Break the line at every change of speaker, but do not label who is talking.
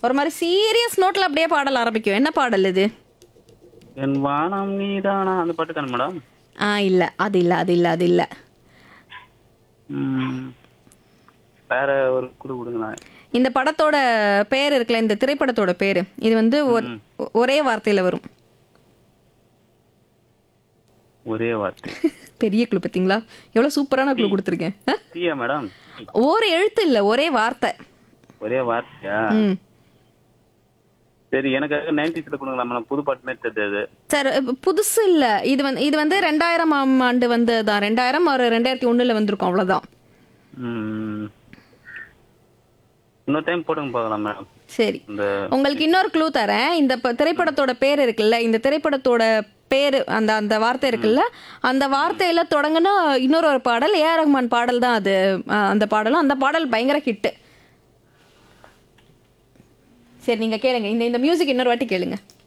ஒரு மாதிரி சீரியஸ் நோட்ல அப்படியே பாடல் ஆரம்பிக்கும். என்ன பாடல் இது?
என் வானம் நீதானா அந்த பாட்டு தானே மேடம்?
இல்ல அது இல்ல அது இல்ல அது இல்ல.
ம், வேற ஒரு குடு கொடுங்களேன்.
இந்த படத்தோட பேர் இருக்குல்ல, இந்த திரைப்படத்தோட பேரு இது வந்து
ம்,
ஒரே வார்த்தையில வரும்.
ஒரே வார்த்தை.
பெரிய குழு பாத்தீங்களா? எவ்வளவு சூப்பரான
டி
குழு கொடுத்துருக்கேன்.
டீயா மேடம்? டி.
ஒரு எழுத்து இல்ல, ஒரே வார்த்தை.
ஒரே வார்த்தையா?
ம்.
சரி, எனக்காக 90s கொடுங்களா மேடம்? புது பாட்டுமே தெரியாது.
சார் புதுசு இல்ல. இது வந்து 2000ஆம் ஆண்டு வந்ததுதான். 2000 ஒரு 2001ல வந்திருக்கும், அவ்வளவுதான்.
ம், இன்னொரு டைம் போட்டுங்க பார்க்கலாம் மேடம்.
சரி,
இந்த
உங்களுக்கு இன்னொரு க்ளூ தரேன். இந்த திரைப்படத்தோட பேர் இருக்குல்ல, இந்த திரைப்படத்தோட பேரு அந்த அந்த வார்த்தை இருக்குல்ல, அந்த வார்த்தையில தொடங்குன இன்னொரு ஒரு பாடல் ஏஆர் ரஹ்மான் பாடல் தான் அது. அந்த பாடலும் அந்த பாடல் பயங்கர ஹிட். சரி, நீங்க கேளுங்க. இந்த இந்த மியூசிக் இன்னொரு வாட்டி கேளுங்க.